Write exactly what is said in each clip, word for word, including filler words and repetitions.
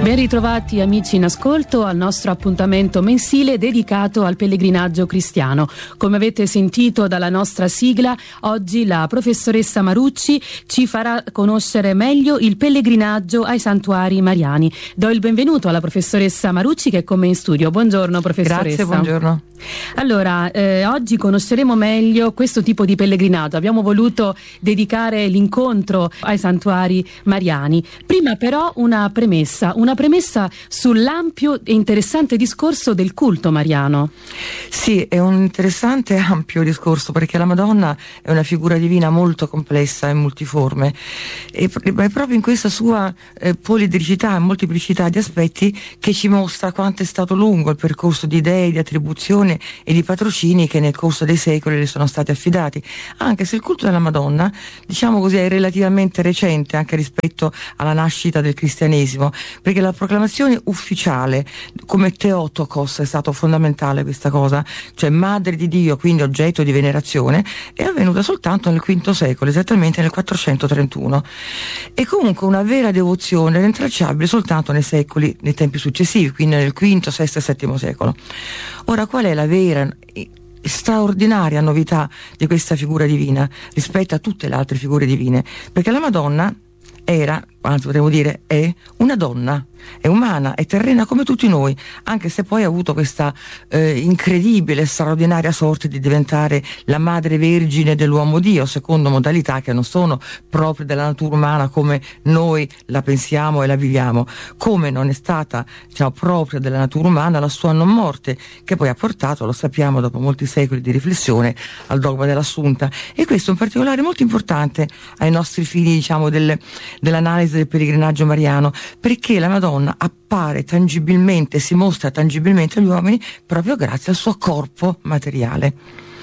Ben ritrovati amici in ascolto al nostro appuntamento mensile dedicato al pellegrinaggio cristiano. Come avete sentito dalla nostra sigla, oggi la professoressa Marucci ci farà conoscere meglio il pellegrinaggio ai santuari mariani. Do il benvenuto alla professoressa Marucci che è con me in studio. Buongiorno professoressa. Grazie, buongiorno. Allora, eh, oggi conosceremo meglio questo tipo di pellegrinaggio. Abbiamo voluto dedicare l'incontro ai santuari mariani. Prima però una premessa, una premessa sull'ampio e interessante discorso del culto mariano. Sì, è un interessante e ampio discorso, perché la Madonna è una figura divina molto complessa e multiforme, e è proprio in questa sua eh, polidricità e molteplicità di aspetti che ci mostra quanto è stato lungo il percorso di dei, di attribuzione e di patrocini che nel corso dei secoli le sono stati affidati, anche se il culto della Madonna, diciamo così, è relativamente recente anche rispetto alla nascita del cristianesimo, perché la proclamazione ufficiale come Theotokos è stato fondamentale, questa cosa, cioè madre di Dio, quindi oggetto di venerazione, è avvenuta soltanto nel quinto secolo, esattamente nel quattrocentotrentuno, e comunque una vera devozione rintracciabile soltanto nei secoli, nei tempi successivi, quindi nel quinto, sesto e settimo secolo. Ora, qual è la vera straordinaria novità di questa figura divina rispetto a tutte le altre figure divine? Perché la Madonna era, anzi potremmo dire è, una donna, è umana, è terrena come tutti noi, anche se poi ha avuto questa eh, incredibile, straordinaria sorte di diventare la madre vergine dell'uomo Dio, secondo modalità che non sono proprie della natura umana come noi la pensiamo e la viviamo, come non è stata, diciamo, propria della natura umana la sua non morte, che poi ha portato, lo sappiamo dopo molti secoli di riflessione, al dogma dell'Assunta. E questo è un particolare molto importante ai nostri fini, diciamo, del, dell'analisi del pellegrinaggio mariano, perché la Madonna appare tangibilmente, si mostra tangibilmente agli uomini proprio grazie al suo corpo materiale.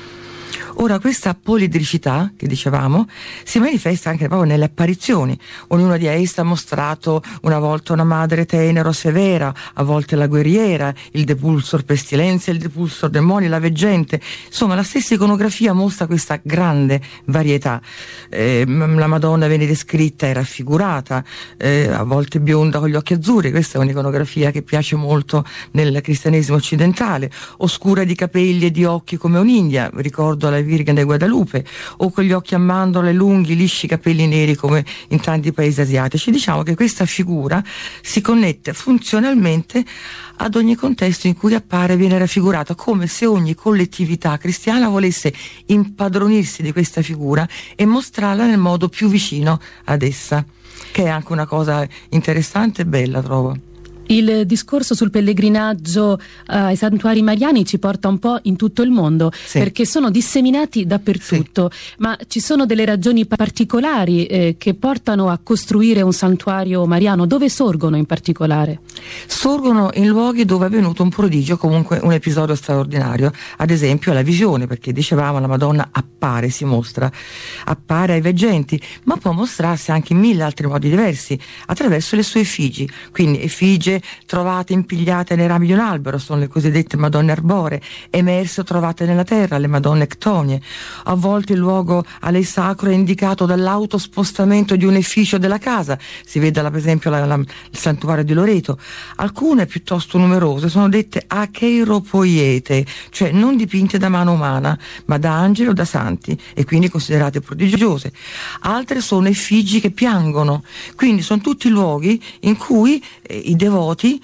Ora, questa polidricità che dicevamo si manifesta anche proprio nelle apparizioni. Ognuna di esse ha mostrato una volta una madre tenero severa, a volte la guerriera, il depulsor pestilenzia, il depulsor demoni, la veggente. Insomma, la stessa iconografia mostra questa grande varietà. Eh, la Madonna viene descritta e raffigurata, eh, a volte bionda con gli occhi azzurri. Questa è un'iconografia che piace molto nel cristianesimo occidentale. Oscura di capelli e di occhi come un'India, ricordo la Virgen de Guadalupe, o con gli occhi a mandorle lunghi, lisci, capelli neri come in tanti paesi asiatici. Diciamo che questa figura si connette funzionalmente ad ogni contesto in cui appare e viene raffigurata, come se ogni collettività cristiana volesse impadronirsi di questa figura e mostrarla nel modo più vicino ad essa, che è anche una cosa interessante e bella, trovo. Il discorso sul pellegrinaggio uh, ai santuari mariani ci porta un po' in tutto il mondo, sì, perché sono disseminati dappertutto, sì. Ma ci sono delle ragioni particolari eh, che portano a costruire un santuario mariano? Dove sorgono in particolare? Sorgono in luoghi dove è avvenuto un prodigio, comunque un episodio straordinario, ad esempio la visione, perché dicevamo la Madonna appare, si mostra, appare ai veggenti, ma può mostrarsi anche in mille altri modi diversi, attraverso le sue effigi, quindi effigie trovate impigliate nei rami di un albero, sono le cosiddette Madonne arboree, emerse o trovate nella terra, le Madonne ectonie. A volte il luogo a lei sacro è indicato dall'autospostamento di un edificio della casa, si vede per esempio la, la, il santuario di Loreto. Alcune piuttosto numerose sono dette acheiropoiete, cioè non dipinte da mano umana, ma da angeli o da santi, e quindi considerate prodigiose. Altre sono effigi che piangono, quindi sono tutti luoghi in cui eh, i devoti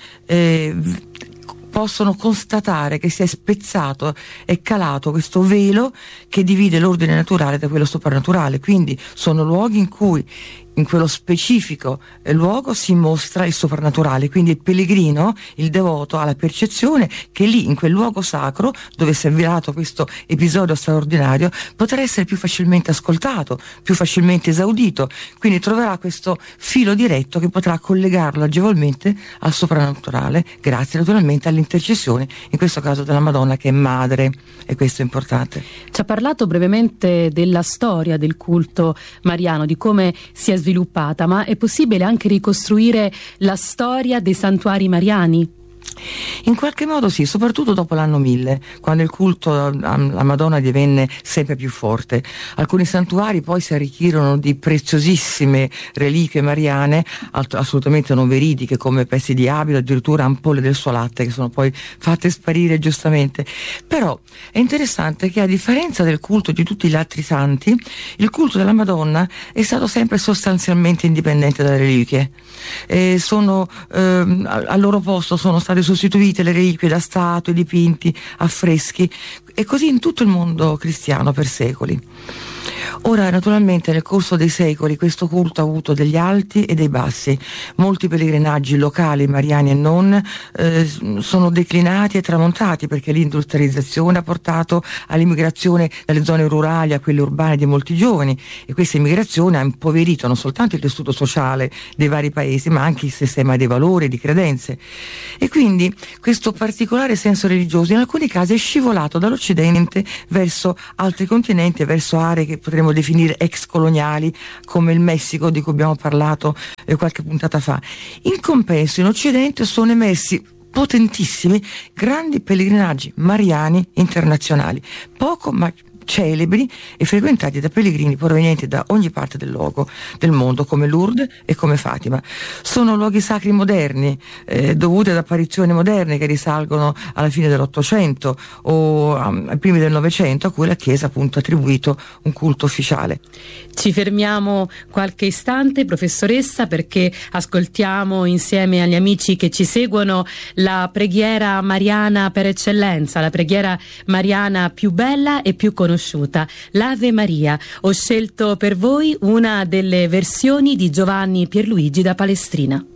Eh, possono constatare che si è spezzato e calato questo velo che divide l'ordine naturale da quello soprannaturale. Quindi sono luoghi in cui in quello specifico eh, luogo si mostra il soprannaturale, quindi il pellegrino, il devoto, ha la percezione che lì, in quel luogo sacro, dove si è avverato questo episodio straordinario, potrà essere più facilmente ascoltato, più facilmente esaudito, quindi troverà questo filo diretto che potrà collegarlo agevolmente al soprannaturale, grazie naturalmente all'intercessione, in questo caso della Madonna, che è madre, e questo è importante. Ci ha parlato brevemente della storia del culto mariano, di come si è sviluppata, ma è possibile anche ricostruire la storia dei santuari mariani? In qualche modo sì, soprattutto dopo l'anno mille, quando il culto alla Madonna divenne sempre più forte. Alcuni santuari poi si arricchirono di preziosissime reliquie mariane, assolutamente non veridiche, come pezzi di abito, addirittura ampolle del suo latte, che sono poi fatte sparire giustamente. Però è interessante che, a differenza del culto di tutti gli altri santi, il culto della Madonna è stato sempre sostanzialmente indipendente dalle reliquie. E sono, ehm, al loro posto sono state sostituite le reliquie da statue, dipinti, affreschi, e così in tutto il mondo cristiano per secoli. Ora, naturalmente, nel corso dei secoli questo culto ha avuto degli alti e dei bassi. Molti pellegrinaggi locali, mariani e non, eh, sono declinati e tramontati, perché l'industrializzazione ha portato all'immigrazione dalle zone rurali a quelle urbane di molti giovani, e questa immigrazione ha impoverito non soltanto il tessuto sociale dei vari paesi, ma anche il sistema dei valori e di credenze. E quindi questo particolare senso religioso in alcuni casi è scivolato dall'Occidente verso altri continenti e verso aree che potremmo definire ex coloniali, come il Messico, di cui abbiamo parlato eh, qualche puntata fa. In compenso, in Occidente sono emersi potentissimi grandi pellegrinaggi mariani internazionali, poco ma celebri e frequentati da pellegrini provenienti da ogni parte del luogo del mondo, come Lourdes e come Fatima. Sono luoghi sacri moderni, eh, dovuti ad apparizioni moderne che risalgono alla fine dell'Ottocento o um, ai primi del Novecento, a cui la Chiesa appunto ha attribuito un culto ufficiale. Ci fermiamo qualche istante, professoressa, perché ascoltiamo insieme agli amici che ci seguono la preghiera mariana per eccellenza, la preghiera mariana più bella e più conosciuta, l'Ave Maria. Ho scelto per voi una delle versioni di Giovanni Pierluigi da Palestrina.